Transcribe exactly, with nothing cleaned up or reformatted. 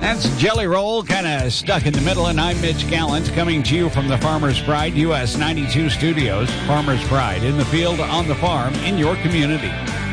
That's Jelly Roll, kind of stuck in the middle, and I'm Mitch Gallant, coming to you from the Farmer's Pride U S ninety-two studios. Farmer's Pride, in the field, on the farm, in your community.